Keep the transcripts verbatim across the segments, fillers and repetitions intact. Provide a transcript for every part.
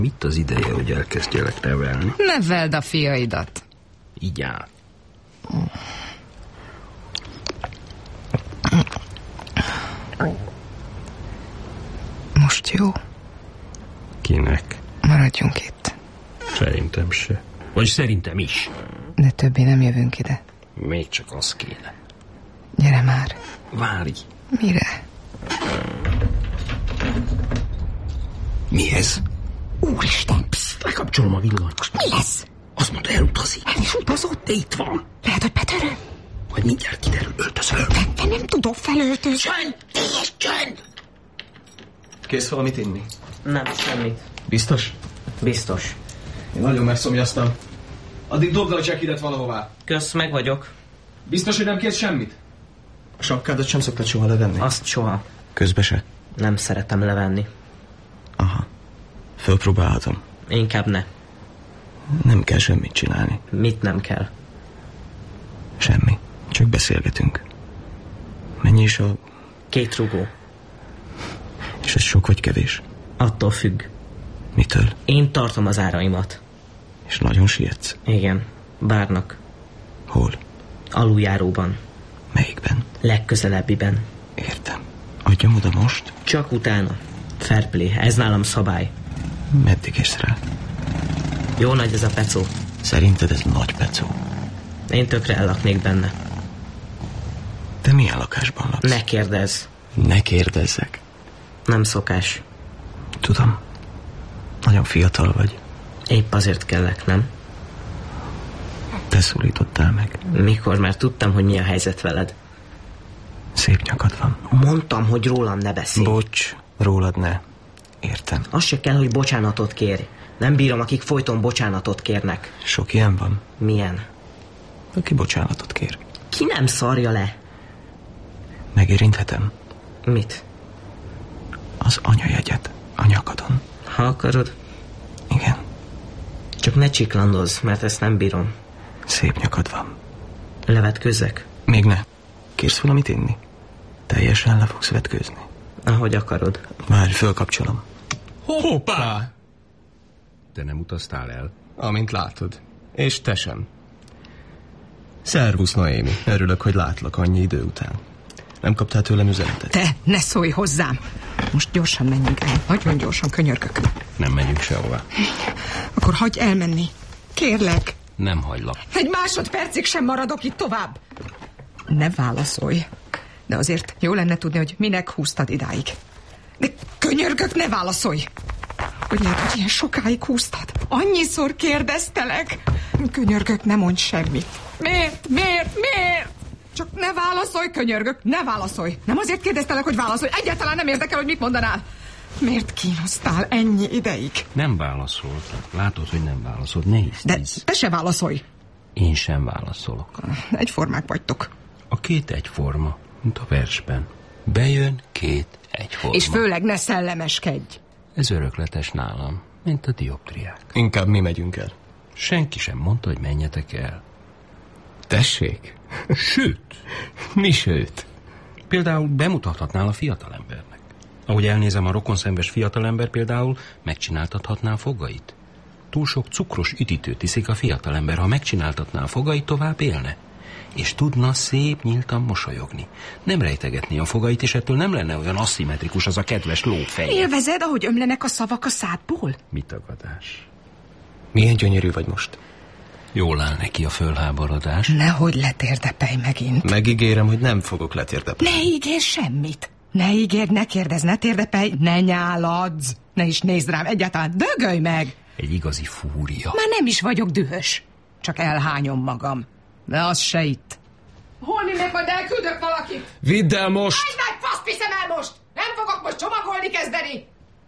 Mit az ideje, hogy elkezdjelek nevelni? Neveld a fiaidat. Így áll. Most jó? Kinek? Maradjunk itt. Szerintem se. Vagy szerintem is. De többé nem jövünk ide. Még csak az kéne. Gyere már. Várj. Mire? Mi ez? Úristen! Pszt, lekapcsolom a villanyt. Most mi lesz? Azt mondta, elutazik. El is utazott? De itt van. Lehet, hogy betörő? Majd mindjárt kiderül, öltözöl. De, de nem tudok felöltözni. Csönd! Teljes csönd! Kész valamit inni? Nem, semmit. Biztos? Biztos. Én nagyon megszomjaztam. Addig dobd a csekidet valahová. Kösz, meg vagyok. Biztos, hogy nem kész semmit? A sapkádat sem szoktad soha levenni? Azt soha. Közbe se? Nem szeretem levenni. Aha. Fölpróbálhatom. Inkább ne. Nem kell semmit csinálni. Mit nem kell? Semmi. Csak beszélgetünk. Mennyi is a... Két rugó. És ez sok vagy kevés? Attól függ. Mitől? Én tartom az áraimat. És nagyon sietsz? Igen. Várnak. Hol? Aluljáróban. Melyikben? Legközelebbiben. Értem. Adjam oda most? Csak utána. Fair play. Ez nálam szabály. Meddig érsz rá? Jó nagy ez a pecó. Szerinted ez nagy pecó? Én tökre ellaknék benne. Te milyen lakásban laksz? Ne kérdezz. Ne kérdezzek. Nem szokás. Tudom. Nagyon fiatal vagy. Épp azért kellek, nem? Te szólítottál meg. Mikor? Mert tudtam, hogy mi a helyzet veled. Szép nyakad van. Mondtam, hogy rólam ne beszélj. Bocs, rólad ne. Értem. Az se kell, hogy bocsánatot kérj. Nem bírom, akik folyton bocsánatot kérnek. Sok ilyen van. Milyen? Aki bocsánatot kér. Ki nem szarja le? Megérinthetem? Mit? Az anyajegyet a nyakadon. Ha akarod. Igen. Csak ne csiklandozz, mert ezt nem bírom. Szép nyakad van. Levetkőzzek? Még ne. Kérsz valamit inni? Teljesen le fogsz vetkőzni. Ahogy akarod. Várj, fölkapcsolom. Hoppá! Te nem utaztál el? Amint látod. És te sem. Szervusz, Noémi. Örülök, hogy látlak annyi idő után. Nem kaptál tőlem üzenetet? Te, ne szólj hozzám. Most gyorsan menjünk el. Nagyon gyorsan, könyörgök. Nem megyünk sehová. Akkor hagyj elmenni. Kérlek. Nem hagylak. Egy másodpercig sem maradok itt tovább. Ne válaszolj. De azért jó lenne tudni, hogy minek húztad idáig. De könyörgök, ne válaszolj. Hogy lehet, hogy ilyen sokáig húztad? Annyiszor kérdeztelek. Könyörgök, ne mondj semmit. Miért? Miért? Miért? Csak ne válaszolj, könyörgök, ne válaszolj. Nem azért kérdeztelek, hogy válaszolj. Egyáltalán nem érdekel, hogy mit mondanál. Miért kínoztál ennyi ideig? Nem válaszolt. Látod, hogy nem válaszolt. Ne De hiszd. te se válaszolj. Én sem válaszolok. Egyformák vagytok. A két egyforma, mint a versben. Bejön két egyforma. És főleg ne szellemeskedj. Ez örökletes nálam, mint a dioptriák. Inkább mi megyünk el. Senki sem mondta, hogy menjetek el. Tessék? Sőt, Mi sőt? például bemutathatnál a fiatalembernek. Ahogy elnézem, a rokonszenves fiatalember például megcsináltathatná a fogait. Túl sok cukros üdítőt iszik a fiatalember, ha megcsináltatná a fogait, tovább élne. És tudna szép nyíltan mosolyogni. Nem rejtegetné a fogait, és ettől nem lenne olyan aszimmetrikus az a kedves lófej. Élvezed, ahogy ömlenek a szavak a szádból? Mi tagadás? Milyen gyönyörű vagy most. Jól áll neki a fölháborodás. Nehogy letérdepelj megint. Megígérem, hogy nem fogok letérdepelni. Ne ígérj semmit. Ne ígérj, ne kérdezz, ne térdepelj, ne nyáladz. Ne is nézd rám, egyáltalán dögölj meg. Egy igazi fúria. Már nem is vagyok dühös. Csak elhányom magam. De az se itt. Holmi meg majd elküldök valakit. Vidd el most! Egy nagy faszt viszem el most. Nem fogok most csomagolni kezdeni.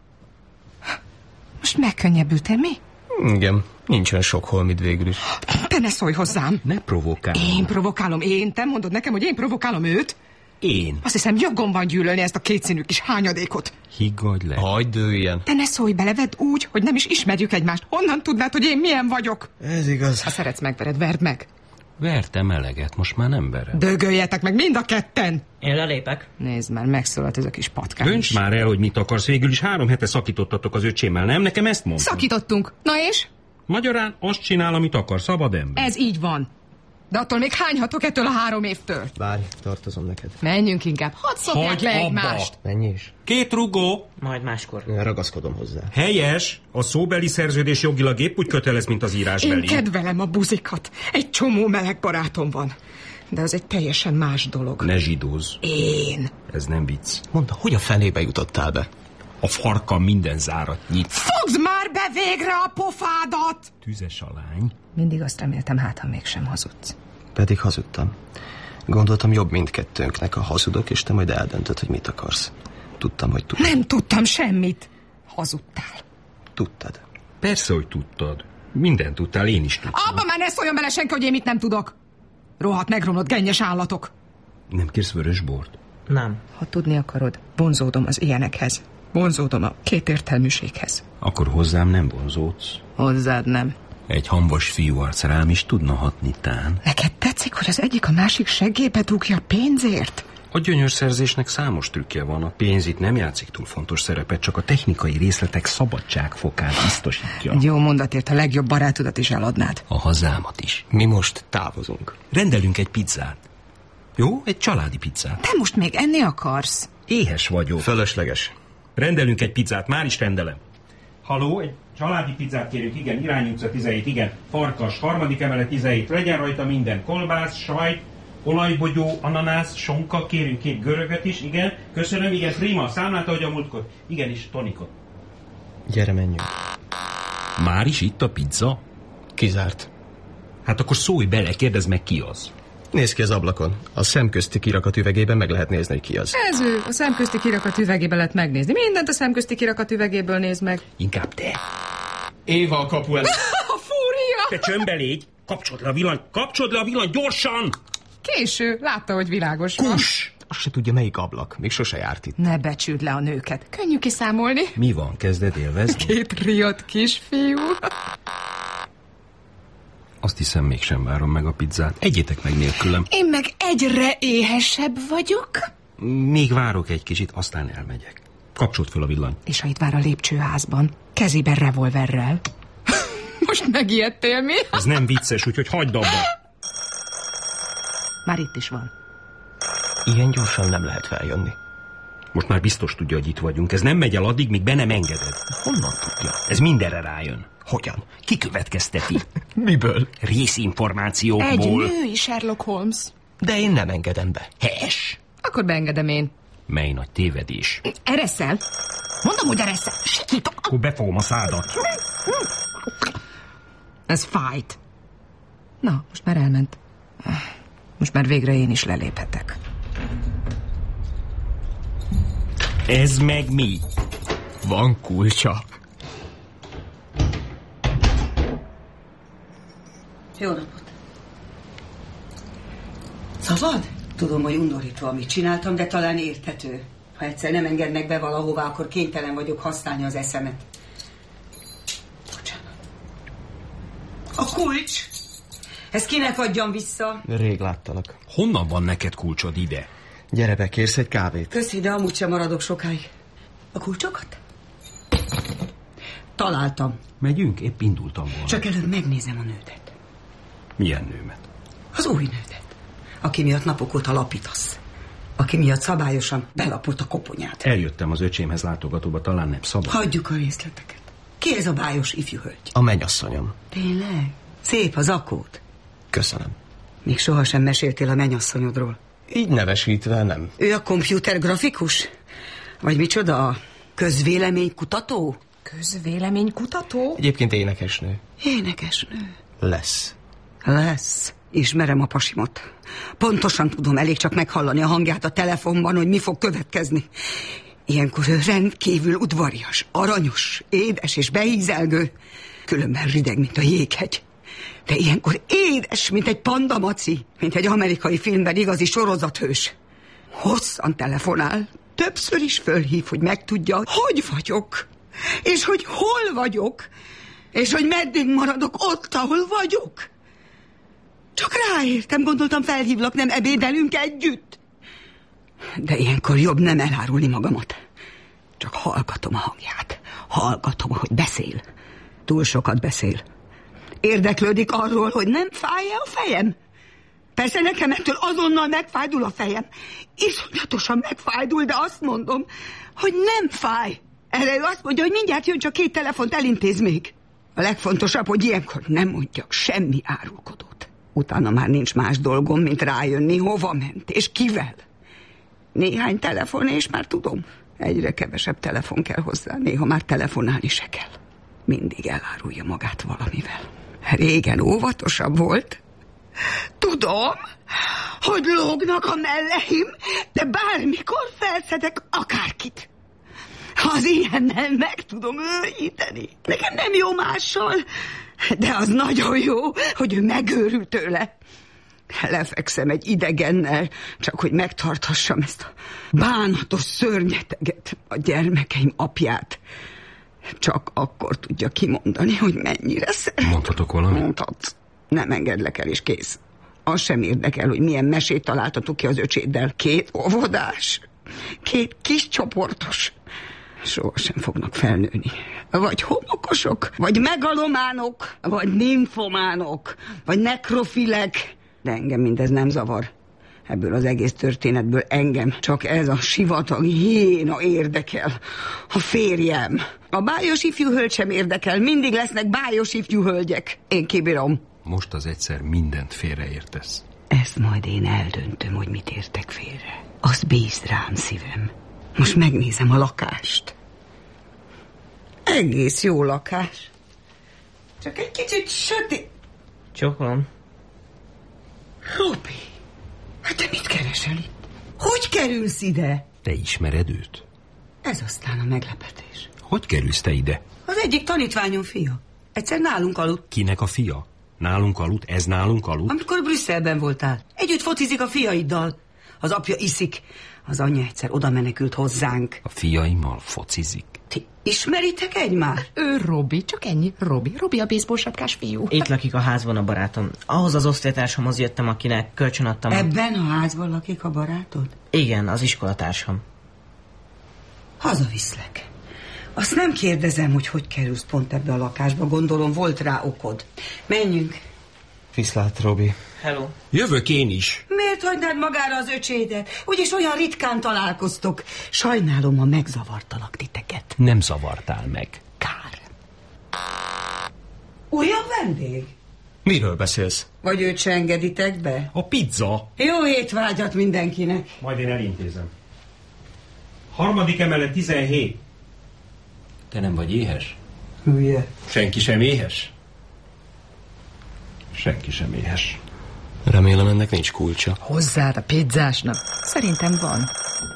Most megkönnyebbültél, mi? Igen, nincsen sok holmid végül is. Te ne szólj hozzám. Ne provokálj. Én provokálom, én? Te mondod nekem, hogy én provokálom őt? Én. Azt hiszem, jogom van gyűlölni ezt a kétszínű kis hányadékot. Higgadj le. Hagyd dőljen. Te ne szólj bele, vedd úgy, hogy nem is ismerjük egymást. Honnan tudnád, hogy én milyen vagyok? Ez igaz. Ha szeretsz, megvered, verd meg. Verte meleget, most már nem verem. Dögöljetek meg mind a ketten! Én lelépek. Nézd már, megszólalt ez a kis patkány. Dönts már el, hogy mit akarsz. Végül is három hete szakítottatok az öcsémmel, nem? Nekem ezt mondta. Szakítottunk. Na és? Magyarán azt csinál, amit akar, szabad ember. Ez így van. De attól még hányhatok ettől a három évtől? Várj, tartozom neked. Menjünk inkább. Hadd szopják Hagyd le abba. egymást. Menj is. Két rugó. Majd máskor. Én ragaszkodom hozzá. Helyes. A szóbeli szerződés jogilag épp úgy kötelez, mint az írásbeli. Én kedvelem a buzikat. Egy csomó meleg barátom van. De az egy teljesen más dolog. Ne zsidózz. Én. Ez nem vicc. Mondta, hogy a fenébe jutottál be? A farka minden zárat nyit. Fogd már be végre a pofádat! Tüzes a lány. Mindig azt reméltem, hát ha mégsem hazudsz. Pedig hazudtam. Gondoltam, jobb mindkettőnknek, a hazudok, és te majd eldöntöd, hogy mit akarsz. Tudtam, hogy tudtad. Nem tudtam semmit. Hazudtál. Tudtad. Persze, hogy tudtad. Mindent tudtál, én is tudtam. Abba már ne szóljon bele senki, hogy én mit nem tudok. Rohadt megromlott gennyes állatok. Nem kérsz vörös bort? Nem. Ha tudni akarod, vonzódom az ilyenekhez. Vonzódom a kétértelműséghez. Akkor hozzám nem vonzódsz. Hozzád nem. Egy hambas fiúarc rám is tudna hatni, tán. Neked tetszik, hogy az egyik a másik seggébe dugja pénzért? A gyönyörszerzésnek számos trükkje van. A pénz itt nem játszik túl fontos szerepet, csak a technikai részletek szabadságfokát biztosítja. Egy jó mondatért a legjobb barátodat is eladnád. A hazámat is. Mi most távozunk. Rendelünk egy pizzát. Jó? Egy családi pizzát. Te most még enni akarsz? Éhes vagyok. Fölösleges. Rendelünk egy pizzát, már is rendelem. Haló, egy családi pizzát kérünk, igen, Irány utca tizenhét, igen, farkas, harmadik emelet tizenhét, legyen rajta minden, kolbász, sajt, olajbogyó, ananász, sonka, kérünk két görögöt is, igen, köszönöm, igen, prima, számlálta, hogy a múltkor, igen, is tonikot. Gyere, menjünk. Már is itt a pizza? Kizárt. Hát akkor szólj bele, kérdezd meg, ki az. Nézd ki az ablakon. A szemközti kirakat üvegében meg lehet nézni, hogy ki az. Ez ő, a szemközti kirakat üvegében lehet megnézni. Mindent a szemközti kirakat üvegéből néz meg. Inkább te. Éva a kapu előtt. A fúria! Te csömbbe légy, kapcsold le a villany, kapcsold le a villany, gyorsan! Késő, látta, hogy világos van. Kus! Azt se tudja, melyik ablak. Még sose járt itt. Ne becsüld le a nőket. Könnyű kiszámolni. Mi van, kezded élvezni? Két riadt kisfiú. Azt hiszem, mégsem várom meg a pizzát. Egyétek meg nélkülem. Én meg egyre éhesebb vagyok. Még várok egy kicsit, aztán elmegyek. Kapcsold föl a villany. És ha itt vár a lépcsőházban, kezében revolverrel. Most megijedtél, mi? Ez nem vicces, úgyhogy hagyd abba. Már itt is van. Ilyen gyorsan nem lehet feljönni. Most már biztos tudja, hogy itt vagyunk. Ez nem megy el addig, míg be nem engeded. Honnan tudja? Ez mindenre rájön. Hogyan? Kikövetkezteti. Miből? Részinformációkból. Egy női Sherlock Holmes. De én nem engedem be. Hes. Akkor beengedem én. Mely nagy tévedés. Ereszel? Mondom, hogy ereszel. Sikítok. Akkor befogom a szádat. Ez fájt. Na, most már elment. Most már végre én is leléphetek. Ez meg mi? Van kulcsa. Jó napot! Szabad? Tudom, hogy undorító, amit csináltam, de talán érthető. Ha egyszer nem engednek be valahová, akkor kénytelen vagyok használni az eszemet. Bocsánat. A kulcs! Ezt kinek adjam vissza? Rég láttalak. Honnan van neked kulcsod ide? Gyere be, kérsz egy kávét? Köszi, de amúgy sem maradok sokáig. A kulcsokat? Találtam. Megyünk? Épp indultam volna. Csak előbb megnézem a nődet. Milyen nőmet? Az új nődet. Aki miatt napok óta lapítasz. Aki miatt szabályosan belapult a koponyát. Eljöttem az öcsémhez látogatóba, talán nem szabad. Hagyjuk a részleteket. Ki ez a bájos ifjú hölgy? A mennyasszonyom. Tényleg? Szép az akód. Köszönöm. Még sohasem meséltél a mennyasszonyodról. Így nevesítve nem. Ő a komputergrafikus? Vagy micsoda? A közvéleménykutató? Közvéleménykutató? Egyébként énekesnő. Énekesnő. Lesz. Lesz. Ismerem a pasimot. Pontosan tudom, elég csak meghallani a hangját a telefonban, hogy mi fog következni. Ilyenkor ő rendkívül udvarias, aranyos, édes és beízelgő. Különben rideg, mint a jéghegy. De ilyenkor édes, mint egy pandamaci, mint egy amerikai filmben igazi sorozathős. Hosszan telefonál, többször is fölhív, hogy megtudja, hogy vagyok, és hogy hol vagyok, és hogy meddig maradok ott, ahol vagyok. Csak ráértem, gondoltam felhívlak, nem ebédelünk együtt. De ilyenkor jobb nem elárulni magamat. Csak hallgatom a hangját. Hallgatom, ahogy beszél. Túl sokat beszél. Érdeklődik arról, hogy nem fáj-e a fejem. Persze nekem ettől azonnal megfájdul a fejem. Iszonyatosan megfájdul, de azt mondom, hogy nem fáj. Erre ő azt mondja, hogy mindjárt jön, csak két telefont elintéz még. A legfontosabb, hogy ilyenkor nem mondjak semmi árulkodót. Utána már nincs más dolgom, mint rájönni, hova ment, és kivel. Néhány telefon, és már tudom. Egyre kevesebb telefon kell hozzá, néha már telefonálni se kell. Mindig elárulja magát valamivel. Régen óvatosabb volt. Tudom, hogy lógnak a melleim, de bármikor felszedek akárkit. Az ilyennel meg tudom őríteni. Nekem nem jó mással, de az nagyon jó, hogy ő megőrül tőle. Lefekszem egy idegennel, csak hogy megtarthassam ezt a bánatos szörnyeteget, a gyermekeim apját. Csak akkor tudja kimondani, hogy mennyire szeret. Mondhatok valamit? Mondhatsz. Nem engedlek el, és kész. Az sem érdekel, hogy milyen mesét találtatok ki az öcséddel. Két óvodás, két kis csoportos. Soha sem fognak felnőni. Vagy homokosok, vagy megalománok, vagy nymfománok, vagy nekrofilek. De engem mindez nem zavar. Ebből az egész történetből engem csak ez a sivatagi hiéna érdekel. A férjem. A bájos ifjú hölgy sem érdekel. Mindig lesznek bájos ifjú hölgyek. Én kibírom. Most az egyszer mindent félreértesz. Ezt majd én eldöntöm, hogy mit értek félre. Az bízd rám, szívem. Most megnézem a lakást. Egész jó lakás. Csak egy kicsit sötét. Csokolom. Robi, hát te mit keresel itt? Hogy kerülsz ide? Te ismered őt? Ez aztán a meglepetés. Hogy kerülsz te ide? Az egyik tanítványom fia. Egyszer nálunk aludt. Kinek a fia? Nálunk aludt? Ez nálunk aludt? Amikor Brüsszelben voltál. Együtt focizik a fiaiddal. Az apja iszik. Az anyja egyszer oda menekült hozzánk. A fiaimmal focizik. Ti ismeritek egymást? Ő Robi, csak ennyi. Robi, Robi a baseball sapkás fiú. Itt lakik a házban a barátom. Ahhoz az osztálytársamhoz jöttem, akinek kölcsön adtam. A... Ebben a házban lakik a barátod? Igen, az iskolatársam. Hazaviszlek. Azt nem kérdezem, hogy hogy kerülsz pont ebbe a lakásba. Gondolom, volt rá okod. Menjünk. Viszlát, Robi. Hello. Jövök én is. Miért hagynád magára az öcsédet? Úgyis olyan ritkán találkoztok. Sajnálom, ha megzavartalak titeket. Nem zavartál meg. Kár. Olyan vendég? Miről beszélsz? Vagy őt se engeditek be? A pizza. Jó étvágyat mindenkinek. Majd én elintézem. Harmadik emelet tizenhét. Te nem vagy éhes? Hülye. Senki sem éhes? Senki sem éhes. Remélem, ennek nincs kulcsa. Hozzád a pizzásnak? Szerintem van.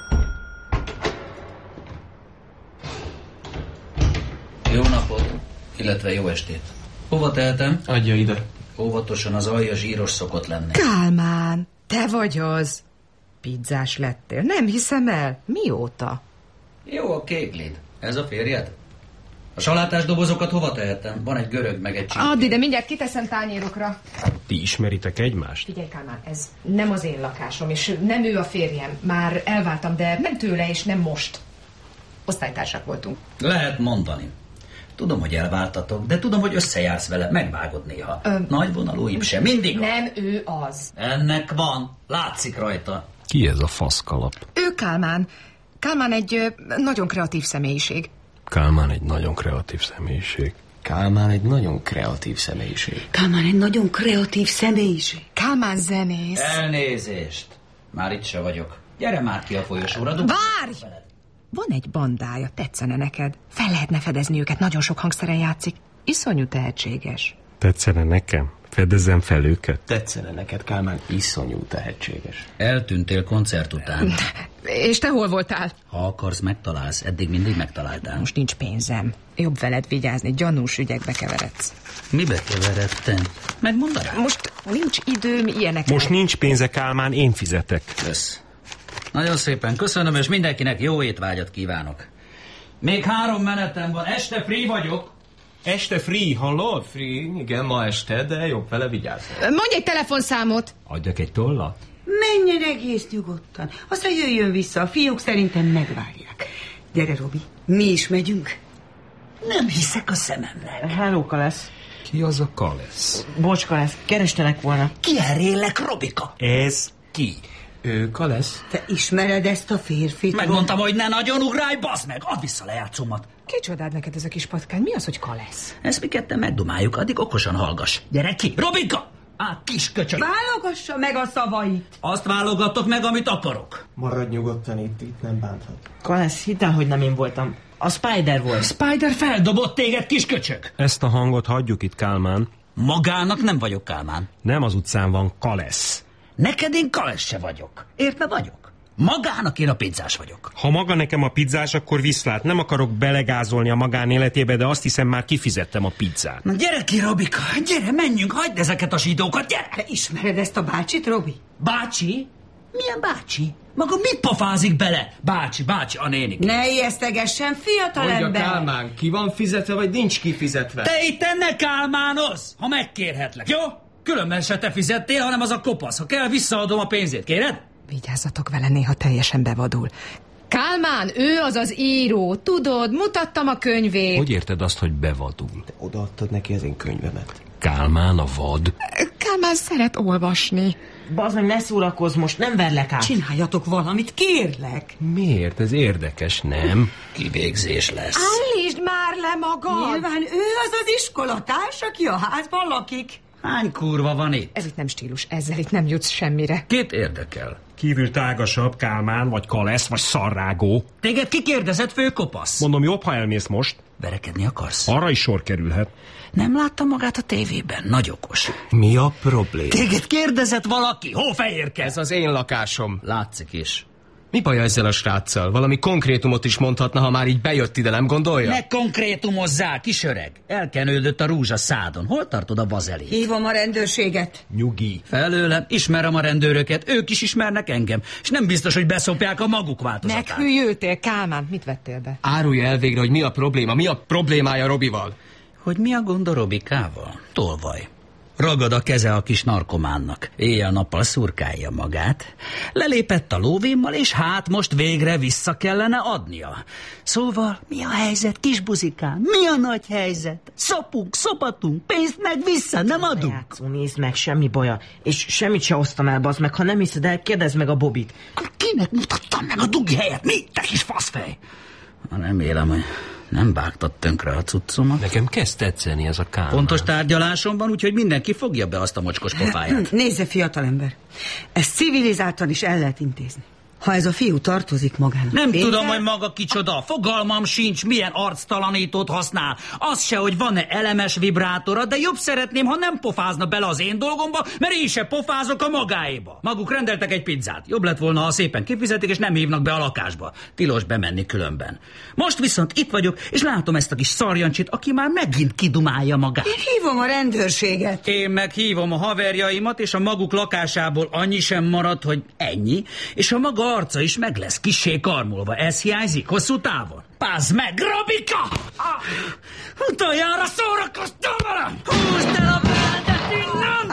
Jó napot, illetve jó estét. Hova tehetem? Adja ide. Óvatosan, az alja zsíros szokott lenni. Kálmán, te vagy az. Pizzás lettél. Nem hiszem el. Mióta? Jó a kéklid. Ez a férjed? A salátás dobozokat hova tehetem? Van egy görög, meg egy csirke. Add ide, mindjárt kiteszem tányérokra. Ti ismeritek egymást? Figyelj, Kálmán, ez nem az én lakásom, és nem ő a férjem. Már elváltam, de nem tőle, és nem most. Osztálytársak voltunk. Lehet mondani. Tudom, hogy elváltatok, de tudom, hogy összejársz vele, megvágod néha. Ö... Nagy vonalúim sem, mindig van. Nem ő az. Ennek van, látszik rajta. Ki ez a faszkalap? Ő Kálmán. Kálmán egy ö, nagyon kreatív személyiség. Kálmán egy nagyon kreatív személyiség. Kálmán egy nagyon kreatív személyiség. Kálmán egy nagyon kreatív személyiség. Kálmán zenész. Elnézést. Már itt se vagyok. Gyere már ki a folyosóra. Várj! Van egy bandája, tetszene neked. Fel lehetne fedezni őket, nagyon sok hangszeren játszik. Iszonyú tehetséges. Tetszene nekem? Fedezzem fel őket? Tetszene neked, Kálmán, iszonyú tehetséges. Eltűntél koncert után. És te hol voltál? Ha akarsz, megtalálsz. Eddig mindig megtaláltál. Most nincs pénzem. Jobb veled vigyázni, gyanús ügyekbe keveredsz. Mibe keveredtem? Megmondanám? Most nincs időm ilyenekre. Most nincs pénze, Kálmán, én fizetek. Kösz. Nagyon szépen köszönöm, és mindenkinek jó étvágyat kívánok. Még három menetem van, este free vagyok. Este free, hallod? Free, igen, ma este, de jobb vele vigyázni. Mondj egy telefonszámot. Adjak egy tollat? Menjen egész nyugodtan. Aztán jöjjön vissza, a fiúk szerintem megvárják. Gyere, Robi, mi is megyünk. Nem hiszek a szememnek. Hello, Kalesz. Ki az a Kalesz? Bocs, Kalesz, kerestelek volna. Ki erélek, Robika? Ez ki? Ő Kalesz? Te ismered ezt a férfit? Megmondtam, hogy ne nagyon ugrálj, bazd meg! Add vissza lejátszómat. Kicsodád neked ez a kis patkány? Mi az, hogy Kalesz? Ezt mi ketten megdumáljuk, addig okosan hallgass. Gyere ki! Robika! Á, kis köcsög! Válogassa meg a szavait. Azt válogatok meg, amit akarok. Maradj nyugodtan itt, itt nem bánthat. Kalesz, hidd el, hogy nem én voltam. A Spider volt. Spider feldobott téged, kis köcsög! Ezt a hangot hagyjuk itt, Kálmán. Magának nem vagyok, Kálmán. Nem az utcán van Kalesz. Neked én Kalesz se vagyok. Értve vagyok? Magának én a pizzás vagyok. Ha maga nekem a pizzás, akkor viszlát. Nem akarok belegázolni a magánéletébe, de azt hiszem már kifizettem a pizzát. Na gyere ki, Robika, gyere, menjünk, hagyd ezeket a zsidókat, gyere! Te ismered ezt a bácsit, Robi? Bácsi? Milyen bácsi? Maga mit pofázik bele? Bácsi, bácsi, a nénik. Ne ijesztegessen, fiatalember. Kálmán, ki van fizetve, vagy nincs kifizetve? Te itt ne kálmánozz, ha megkérhetlek, jó? Különben se te fizettél, hanem az a kopasz. Ha kell, visszaadom a pénzét, kéred? Vigyázzatok vele, néha teljesen bevadul. Kálmán, ő az az író, tudod, mutattam a könyvét. Hogy érted azt, hogy bevadul? Te odaadtad neki az én könyvemet. Kálmán a vad? Kálmán szeret olvasni. Bazd meg, ne szórakozz most, nem verlek át. Csináljatok valamit, kérlek. Miért? Ez érdekes, nem? Kivégzés lesz. Állítsd már le magad! Nyilván ő az az iskolatárs, aki a házban lakik. Hány kurva van itt? Ez itt nem stílus, ezzel itt nem jutsz semmire. Kit érdekel? Kívül tágasabb, Kálmán, vagy Kalesz, vagy Szarrágó. Téged kikérdezett, főkopasz? Mondom, jobb, ha elmész most. Verekedni akarsz? Arra is sor kerülhet. Nem láttam magát a tévében? Nagy okos. Mi a probléma? Téged kérdezett valaki? Hófehérke? Ez az én lakásom. Látszik is. Mi baj ezzel a sráccal? Valami konkrétumot is mondhatna, ha már így bejött ide, nem gondolja? Ne konkrétumozzál, kisöreg! Elkenődött a rúzs a szádon. Hol tartod a vazelét? Hívom a rendőrséget. Nyugi. Felőlem, ismerem a rendőröket, ők is ismernek engem, és nem biztos, hogy beszopják a maguk változatát. Meghűltél, Kálmán, mit vettél be? Árulja el végre, hogy mi a probléma, mi a problémája Robival? Hogy mi a gond a Robikával? Tolvaj. Ragad a keze a kis narkománnak. Éjjel-nappal szurkálja magát. Lelépett a lóvémmal, és hát most végre vissza kellene adnia. Szóval, mi a helyzet, kis buzikám? Mi a nagy helyzet? Szopunk, szopatunk, pénzt meg vissza, nem adunk. Játszó, nézd meg, semmi baja. És semmit se osztam el, bazd meg. Ha nem hiszed el, kérdezd meg a Bobit. Kinek mutattam meg a dugi helyet? Mi? Te kis faszfej! Remélem, hogy nem vágtad tönkre a cuccomat. Nekem kezd tetszeni ez a Kálmán. Pontos tárgyaláson van, úgyhogy mindenki fogja be azt a mocskos pofáját. Nézze, fiatalember, ezt civilizáltan is el lehet intézni. Ha ez a fiú tartozik magának. Nem pénzzel... tudom, hogy maga kicsoda. Fogalmam sincs, milyen arctalanítót használ. Az se, hogy van-e elemes vibrátora, de jobb szeretném, ha nem pofázna bele az én dolgomba, mert én se pofázok a magáéba. Maguk rendeltek egy pizzát. Jobb lett volna, ha szépen kifizetik, és nem hívnak be a lakásba. Tilos bemenni különben. Most viszont itt vagyok, és látom ezt a kis szarjancsit, aki már megint kidumálja magát. Én hívom a rendőrséget. Én meghívom a haverjaimat, és a maguk lakásából annyi sem marad, hogy ennyi, és a maga arca is meg lesz kissé karmolva. Ez hiányzik hosszú távon. Pázd meg, Robika! Ah, utoljára szórakoztam velem! Húzd el a veldet innen!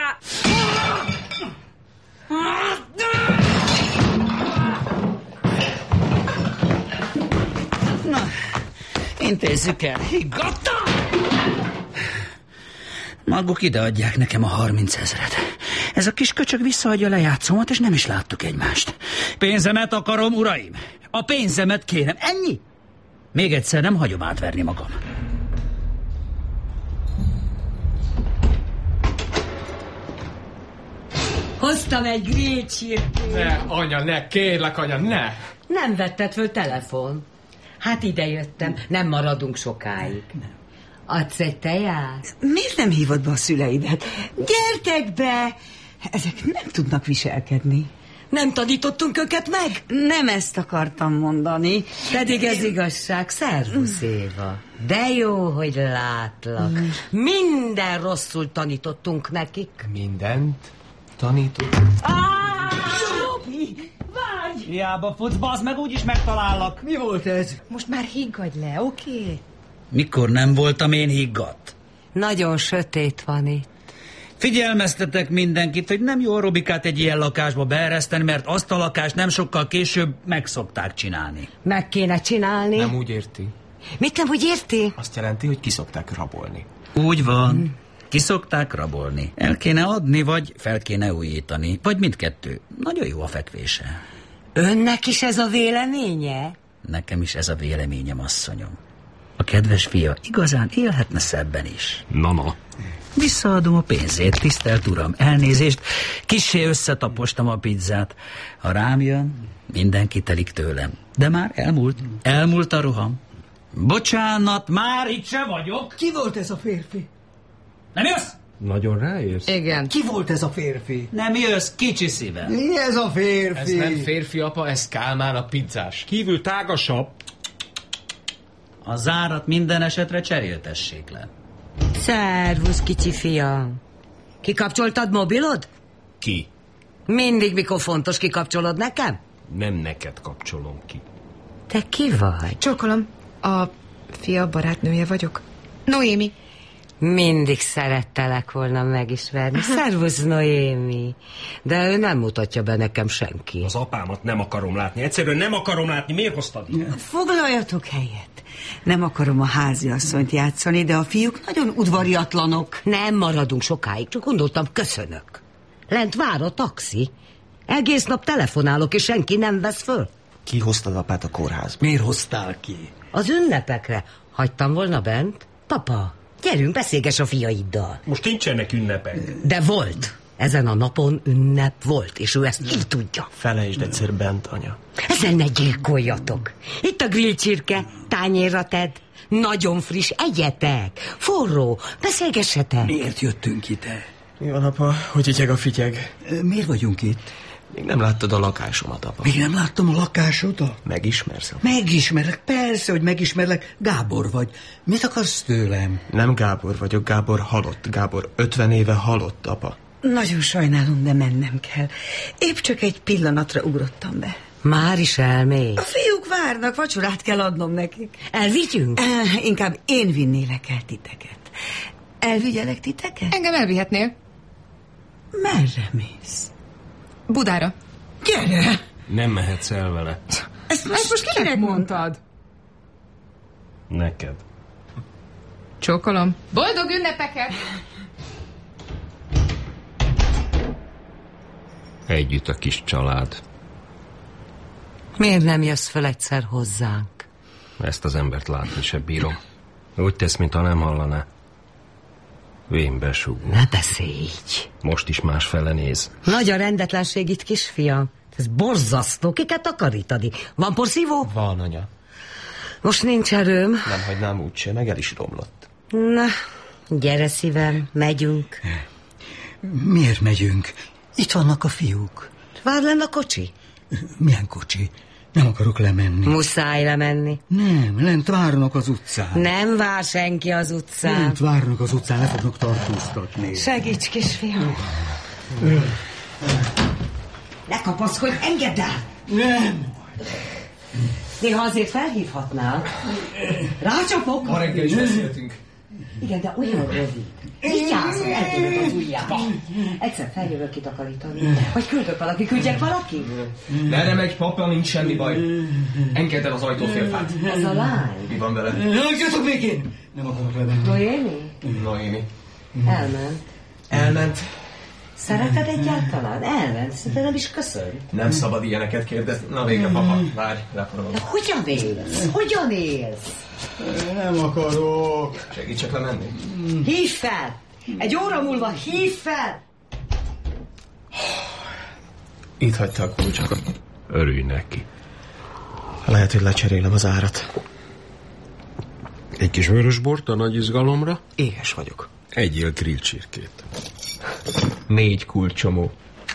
Na, intézzük el. Higgadtam! Maguk ideadják nekem a harminc ezret. Ez a kis köcsög visszaadja lejátszómat, és nem is láttuk egymást. Pénzemet akarom, uraim! A pénzemet kérem, ennyi? Még egyszer nem hagyom átverni magam. Hoztam egy grécsirkét. Ne, anya, ne, kérlek, anya, ne! Nem vetted föl telefon. Hát ide jöttem, nem maradunk sokáig. Adsz egy teját? Miért nem hívod be a szüleidet? Gyertek be! Ezek nem tudnak viselkedni. Nem tanítottunk őket meg? Nem ezt akartam mondani. Pedig ez igazság. Szervusz, Éva. De jó, hogy látlak. Minden rosszul tanítottunk nekik. Mindent tanított. Robi, várj! Hiába futsz, bazd meg, úgyis megtalállak. Mi volt ez? Most már higgadj le, oké? Okay? Mikor nem voltam én higgadt? Nagyon sötét van itt. Figyelmeztetek mindenkit, hogy nem jó a Robikát egy ilyen lakásba beereszteni, mert azt a lakást nem sokkal később meg szokták csinálni. Meg kéne csinálni. Nem úgy érti. Mit nem úgy érti? Azt jelenti, hogy kiszokták rabolni. Úgy van. Hmm. Ki szokták rabolni. El kéne adni, vagy fel kéne újítani. Vagy mindkettő. Nagyon jó a fekvése. Önnek is ez a véleménye? Nekem is ez a véleményem, asszonyom. A kedves fia igazán élhetne szebben is. Na-na. Visszaadom a pénzét, tisztelt uram. Elnézést, kissé összetapostam a pizzát. Ha rám jön, mindenki telik tőlem. De már elmúlt. Elmúlt a roham. Bocsánat, már itt se vagyok. Ki volt ez a férfi? Nem jössz? Nagyon ráérsz? Igen. Ki volt ez a férfi? Nem jössz, kicsi szívem. Mi ez a férfi? Ez nem férfi, apa, ez Kálmán a pizzás. Kívül tágasabb. A zárat minden esetre cseréltessék le. Szervusz, kicsi fiam. Kikapcsoltad mobilod? Ki? Mindig, mikor fontos, kikapcsolod nekem? Nem neked kapcsolom ki. Te ki vagy? Csókolom. A fia barátnője vagyok. Noémi. Mindig szerettelek volna megismerni. Szervusz, Noémi. De ő nem mutatja be nekem senki. Az apámat nem akarom látni. Egyszerűen nem akarom látni. Miért hoztad ide? Foglaljatok helyet. Nem akarom a háziasszonyt játszani, de a fiúk nagyon udvariatlanok. Nem maradunk sokáig, csak gondoltam, köszönök. Lent vár a taxi. Egész nap telefonálok, és senki nem vesz föl. Ki hoztad apát a kórházba? Miért hoztál ki? Az ünnepekre. Hagytam volna bent? Papa, gyerünk, beszélges a fiaiddal. Most nincsenek ünnepek. De volt. Ezen a napon ünnep volt, és ő ezt így tudja. Felejtsd egyszer bent, anya. Ezzel ne gyilkoljatok. Itt a grillcsirke, tányérra tedd. Nagyon friss, egyetek. Forró, beszélgessetek. Miért jöttünk ide? Mi van, apa? Hogy ityeg a fityeg? Miért vagyunk itt? Még nem láttad a lakásomat, apa. Még nem láttam a lakásodat? Megismersz, apa? Megismerlek, persze, hogy megismerlek. Gábor vagy. Mit akarsz tőlem? Nem Gábor vagyok, Gábor halott. Gábor ötven éve halott, apa. Nagyon sajnálom, de mennem kell. Épp csak egy pillanatra ugrottam be. Már is elmész. A fiúk várnak, vacsorát kell adnom nekik. Elvigyünk? Eh, inkább én vinnélek el titeket. Elvigyelek titeket? Engem elvihetnél. Merre mész? Budára. Gyere! Nem mehetsz el vele. Ezt, Ezt most kinek mondtad? Neked. Csókolom. Boldog ünnepeket! Együtt a kis család. Miért nem jössz föl egyszer hozzánk? Ezt az embert látni se bírom. Úgy tesz, mintha nem hallaná. Vén besugó. Ne beszélj így. Most is másfele néz. Nagy a rendetlenség itt, kisfiam. Ez borzasztó, ki kell takarítani. Van porszívó? Van, anya. Most nincs erőm. Nem hagynám úgyse, meg el is romlott. Na, gyere szívem, megyünk. Miért megyünk? Itt vannak a fiúk. Vár lenn a kocsi? Milyen kocsi? Nem akarok lemenni. Muszáj lemenni. Nem, lent várnak az utcán. Nem vár senki az utcán. Lent várnak az utcán, le fognak tartóztatni. Segíts, kisfiam. Ne kapaszkodj, engedd el! Nem! Néha azért felhívhatnál. Rácsapok? Ma reggel is beszéltünk. Igen, de olyan rövid. Vigyázz, hogy eltöröd az ujjába. Egyszer feljövök kitakarítani. Vagy küldök valaki, küldjek valaki? Ne, nem egy papa, nincs semmi baj. Engedd el az ajtófélfát. Ez a lány. Mi van vele? Hagyjatok békén! Nem akarok lemenni. Noémi? Noémi. Elment. Elment. Szereted egyáltalán? Elment. Szinte nem is köszön. Nem szabad ilyeneket kérdezni. Na végre, papa, várj, leforogom. De hogyan élsz? Hogyan élsz? Nem akarok. Segítsek lemenni? Hívd fel! Egy óra múlva hívd fel! Itt hagyta a kulcsokat. Örülj neki. Lehet, hogy lecserélem az árat. Egy kis vörösbort a nagy izgalomra. Éhes vagyok. Egyél grillcsirkét. Négy kulcsomó.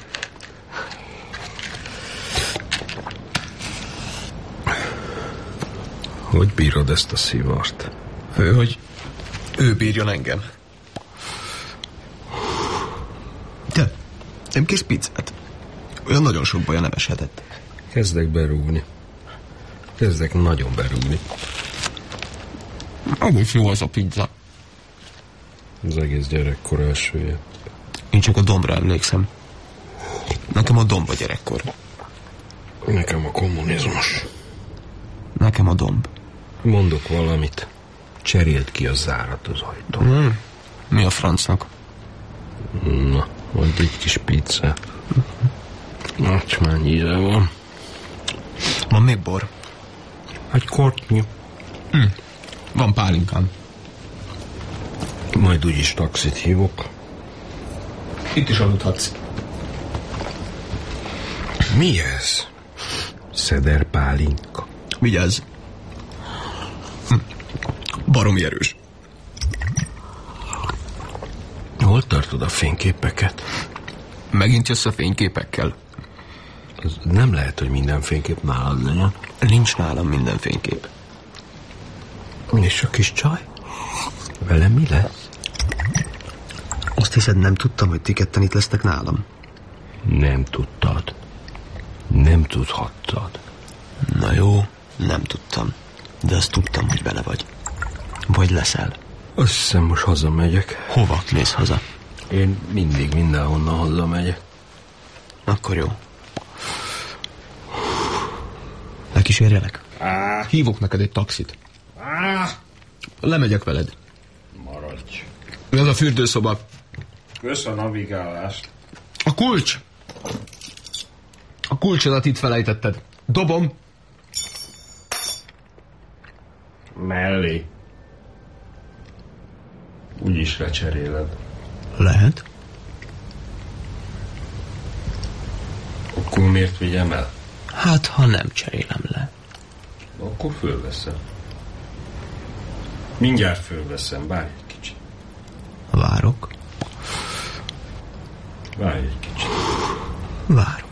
Hogy bírod ezt a szivart? Ő, hogy ő bírjon engem. De nem kész pizzát. Olyan nagyon sok baja nem eshetett. Kezdek berúgni. Kezdek nagyon berúgni. Amúgy jó az a pizza. Az egész gyerekkor elsője. Én csak a dombra emlékszem. Nekem a domb a gyerekkor. Nekem a kommunizmus. Nekem a domb. Mondok valamit. Cseréld ki a zárat az ajtón. Hmm. Mi a francnak? Na, majd egy kis pizza. Nacsmány íze van. Van még bor? Egy kortnyi. Hm. Van pálinkám. Majd úgyis taxit hívok. Itt is aludhatsz. Mi ez? Szeder pálinka. Vigyázz. Hm. Baromi erős. Hol tartod a fényképeket? Megint jössz a fényképekkel? Az nem lehet, hogy minden fénykép nálad legyen. Nincs nálam minden fénykép. És a kis csaj? Velem mi lesz? Azt hiszed, nem tudtam, hogy ti ketten itt lesztek nálam? Nem tudtad. Nem tudhattad. Na jó, nem tudtam. De azt tudtam, hogy vele vagy. Vagy leszel. Azt hiszem, most hazamegyek. Hova mész haza? Én mindig mindenhonnan hazamegyek. Akkor jó. Lekísérjelek? Á. Hívok neked egy taxit. Á. Lemegyek veled. Maradj. Ez a fürdőszoba. Kösz a navigálást. A kulcs! A kulcsodat itt felejtetted. Dobom. Mellé. Úgyis lecseréled. Lehet. Akkor miért vigyem el? Hát, ha nem cserélem le. Akkor fölveszem. Mindjárt fölveszem, várj egy kicsit. Várok. Várj egy kicsit. Várok.